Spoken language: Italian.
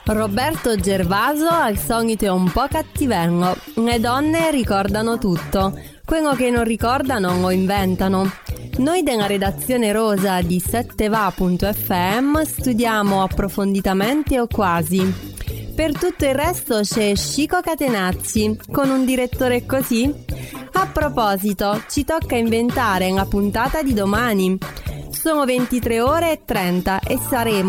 Roberto Gervaso al solito è un po' cattivengo. Le donne ricordano tutto. Quello che non ricordano lo inventano. Noi della redazione rosa di 7va.fm studiamo approfonditamente o quasi. Per tutto il resto c'è Chico Catenazzi, con un direttore così. A proposito, ci tocca inventare la puntata di domani. Sono 23 ore e 30 e saremo